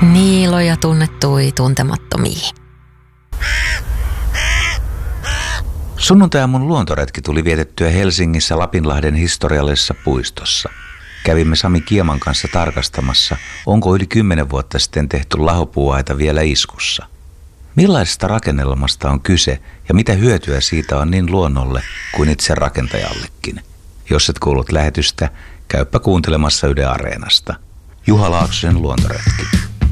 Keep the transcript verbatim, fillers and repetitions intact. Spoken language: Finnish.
Niiloja tunnettui tuntemattomiin. Sunnuntai-aamun luontoretki tuli vietettyä Helsingissä Lapinlahden historiallisessa puistossa. Kävimme Sami Kieman kanssa tarkastamassa, onko yli kymmenen vuotta sitten tehty lahopuuaita vielä iskussa. Millaisesta rakennelmasta on kyse ja mitä hyötyä siitä on niin luonnolle kuin itse rakentajallekin? Jos et kuullut lähetystä, käyppä kuuntelemassa Yle Areenasta. Juha Laaksosen luontoretki.